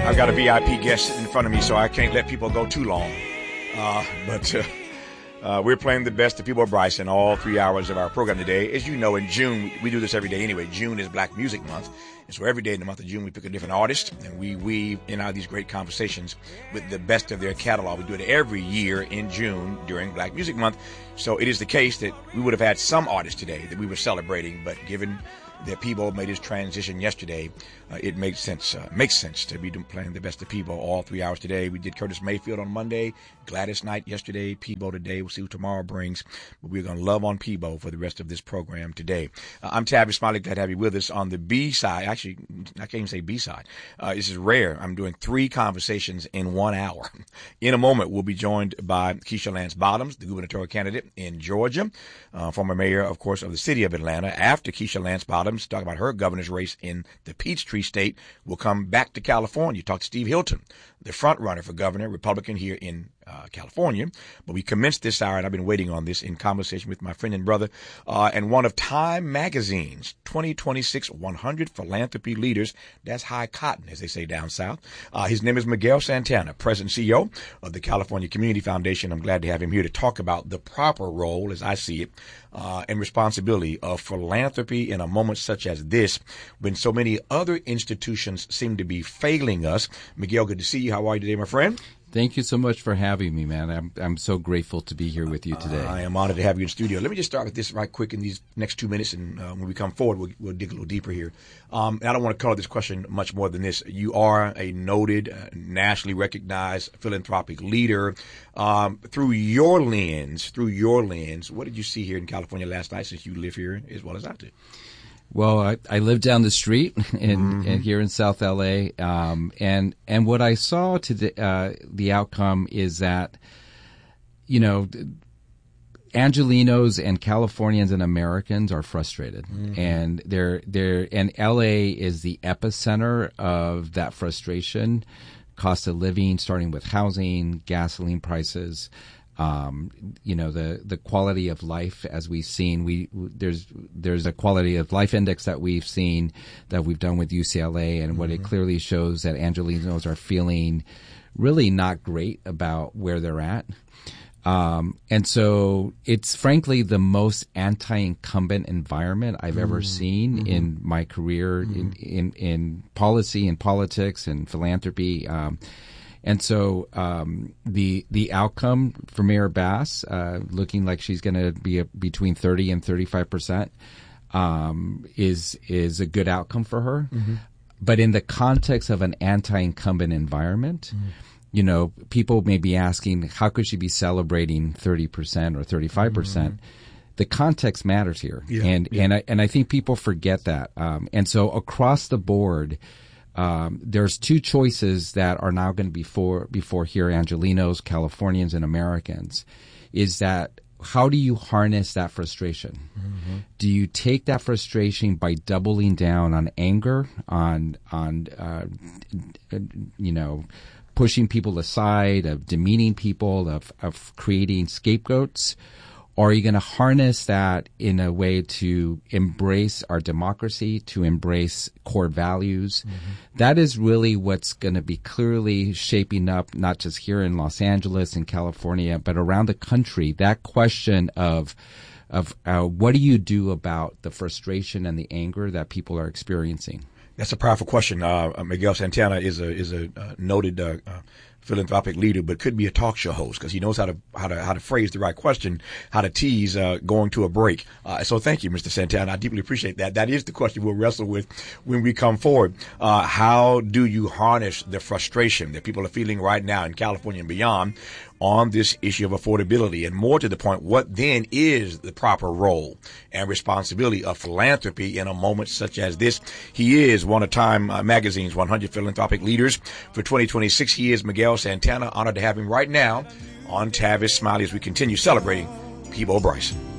I've got a VIP guest sitting in front of me, so I can't let people go too long. But we're playing the best of Peabo Bryson all 3 hours of our program today. As you know, in June, we do this every day anyway. June is Black Music Month. And so every day in the month of June, we pick a different artist, and we weave in out these great conversations with the best of their catalog. We do it every year in June during Black Music Month. So it is the case that we would have had some artists today that we were celebrating, but given that Peabo made his transition yesterday, it makes sense to be playing the best of Peabo all 3 hours today. We did Curtis Mayfield on Monday, Gladys Knight yesterday, Peabo today. We'll see what tomorrow brings, but we're going to love on Peabo for the rest of this program today. I'm Tavis Smiley, glad to have you with us on the B side. Actually, I can't even say B side. This is rare. I'm doing 3 conversations in 1 hour. In a moment, we'll be joined by Keisha Lance Bottoms, the gubernatorial candidate in Georgia, former mayor, of course, of the city of Atlanta. After Keisha Lance Bottoms, talk about her governor's race in the Peachtree State, we'll come back to California, talk to Steve Hilton, the front runner for governor, Republican here in California. But we commenced this hour, and I've been waiting on this, in conversation with my friend and brother, and one of Time Magazine's 2026 100 Philanthropy Leaders. That's high cotton, as they say down south. His name is Miguel Santana, President and CEO of the California Community Foundation. I'm glad to have him here to talk about the proper role, as I see it, and responsibility of philanthropy in a moment such as this, when so many other institutions seem to be failing us. Miguel, good to see you. How are you today, my friend? Thank you so much for having me, man. I'm so grateful to be here with you today. I am honored to have you in studio. Let me just start with this right quick in these next 2 minutes, and when we come forward, we'll dig a little deeper here. And I don't want to color this question much more than this. You are a noted, nationally recognized philanthropic leader. Through your lens, what did you see here in California last night, since you live here as well as I do? Well, I live down the street and here in South LA. And what I saw the outcome is that, you know, Angelenos and Californians and Americans are frustrated, and and LA is the epicenter of that frustration. Cost of living, starting with housing, gasoline prices. You know, the quality of life, as we've seen, there's a quality of life index that we've seen, that we've done with UCLA, and what it clearly shows that Angelenos are feeling really not great about where they're at. And so it's frankly the most anti-incumbent environment I've ever seen in my career in policy and politics and philanthropy. And so the outcome for Mayor Bass, looking like she's going to be between 30 and 35%, is a good outcome for her. But in the context of an anti-incumbent environment, you know, people may be asking, how could she be celebrating 30% or 35%? The context matters here, and I think people forget that. And so across the board, there's 2 choices that are now going to be before here, Angelenos, Californians, and Americans, is that how do you harness that frustration? Do you take that frustration by doubling down on anger, on you know, pushing people aside, of demeaning people, of creating scapegoats? Or are you going to harness that in a way to embrace our democracy, to embrace core values? That is really what's going to be clearly shaping up, not just here in Los Angeles and California, but around the country. That question of what do you do about the frustration and the anger that people are experiencing? That's a powerful question. Miguel Santana is a noted philanthropic leader, but could be a talk show host, because he knows how to phrase the right question, how to tease going to a break. So thank you, Mr. Santana. I deeply appreciate that. That is the question we'll wrestle with when we come forward. How do you harness the frustration that people are feeling right now in California and beyond on this issue of affordability? And more to the point, what then is the proper role and responsibility of philanthropy in a moment such as this? He is one of Time Magazine's 100 Philanthropic Leaders for 2026. He is Miguel Santana. Honored to have him right now on Tavis Smiley as we continue celebrating Peabo Bryson.